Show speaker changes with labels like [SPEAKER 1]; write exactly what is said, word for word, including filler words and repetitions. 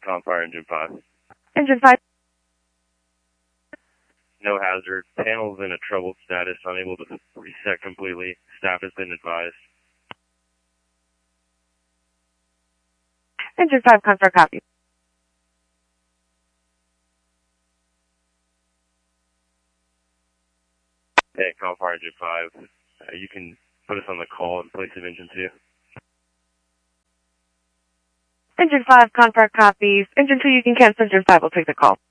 [SPEAKER 1] Compire Engine five.
[SPEAKER 2] Engine five.
[SPEAKER 1] No hazard. Panel's in a troubled status, unable to reset completely. Staff has been advised.
[SPEAKER 2] Engine five, Compire copy.
[SPEAKER 1] Hey, Compire Engine five. Uh, you can put us on the call in place of Engine two.
[SPEAKER 2] Engine five, Compire copies. Engine two, you can cancel. Engine five will take the call.